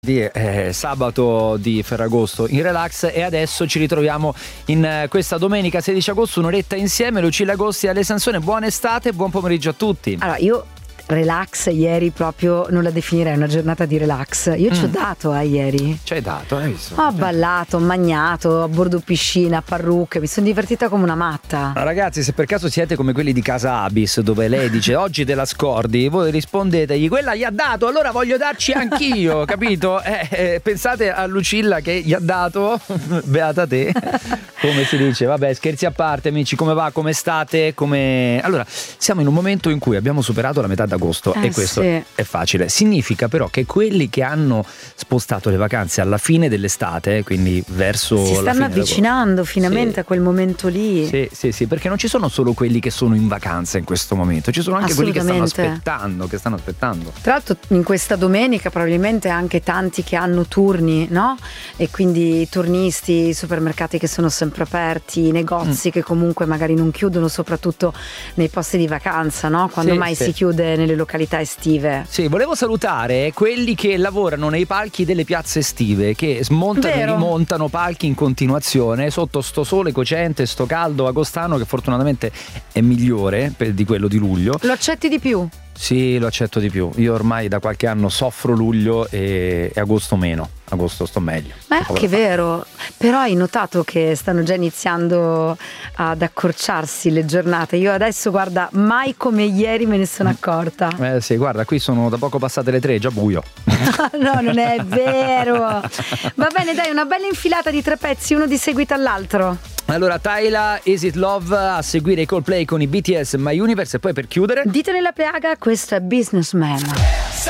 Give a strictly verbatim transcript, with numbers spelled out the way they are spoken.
Di eh, sabato di Ferragosto in relax, e adesso ci ritroviamo in eh, questa domenica sedici agosto, un'oretta insieme. Lucilla Agosti e Ale Sansone, buona estate, buon pomeriggio a tutti. Allora, io relax ieri proprio non la definirei una giornata di relax. Io mm. ci ho dato a eh, ieri. Ci hai dato, hai visto? Ho ballato, ho magnato, a bordo piscina, parrucche, mi sono divertita come una matta. Ma ragazzi, se per caso siete come quelli di Casa Abis, dove lei dice oggi te la scordi, voi rispondetegli quella gli ha dato, allora voglio darci anch'io, capito? Eh, eh, pensate a Lucilla che gli ha dato, beata te, come si dice. Vabbè, scherzi a parte, amici, come va, come state, come... Allora, siamo in un momento in cui abbiamo superato la metà d'agosto. Eh, e questo sì. È facile. Significa però che quelli che hanno spostato le vacanze alla fine dell'estate, quindi verso si stanno avvicinando finalmente sì. a quel momento lì. Sì, sì, sì, perché non ci sono solo quelli che sono in vacanza in questo momento, ci sono anche quelli che stanno aspettando, che stanno aspettando. Tra l'altro in questa domenica probabilmente anche tanti che hanno turni, no? E quindi turnisti, i supermercati che sono sempre aperti, i negozi mm. che comunque magari non chiudono, soprattutto nei posti di vacanza, no? Quando sì, mai sì. si chiude nelle località estive. Sì, volevo salutare quelli che lavorano nei palchi delle piazze estive, che smontano Vero. e rimontano palchi in continuazione sotto sto sole cocente, sto caldo agostano che fortunatamente è migliore per, di quello di luglio. Lo accetti di più? Sì, lo accetto di più. Io ormai da qualche anno soffro luglio e, e agosto meno. Agosto sto meglio. Ma è anche vero, però hai notato che stanno già iniziando ad accorciarsi le giornate. Io adesso, guarda, mai come ieri me ne sono accorta. Eh sì, guarda, qui sono da poco passate le tre, già buio. No, non è vero. Va bene, dai, una bella infilata di tre pezzi, uno di seguito all'altro. Allora, Tyla, Is It Love, a seguire i Coldplay con i B T S My Universe, e poi per chiudere dito nella piaga, questo è Businessman.